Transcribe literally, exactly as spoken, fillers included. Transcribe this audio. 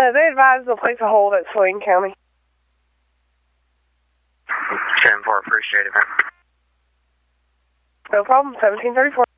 Uh, they advised to place a hold at Saline County. ten four, appreciate it, man. No problem, seventeen thirty-four.